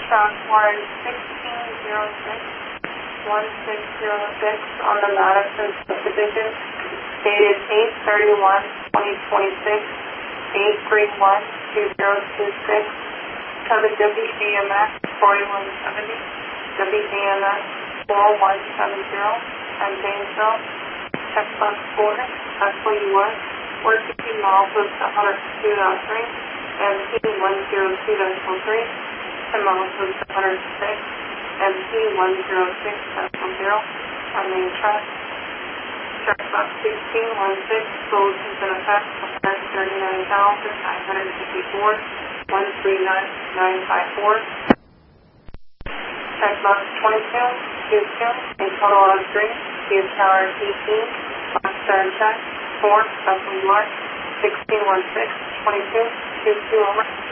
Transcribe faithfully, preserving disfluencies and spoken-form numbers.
stock warrant sixteen zero six one six zero six on the Madison subdivision dated eight thirty-one twenty twenty-six, eight thirty-one twenty twenty-six, to the W A M S forty-one seventy, W A M S four one seven zero, and Janesville, checkbox four, Tesla U S, four sixty miles with one hundred two point three, and P one oh two point three, ten miles with one hundred six, and P one oh six point zero, on main track. Checkbox sixteen one six, solutions in effect, one hundred thirty-nine thousand nine hundred fifty-four, one three nine nine five four. Checkbox twenty-two, Q two, a total of three, Q tower eighteen, box stern check, four, W R, sixteen one six, twenty-two, Q two over.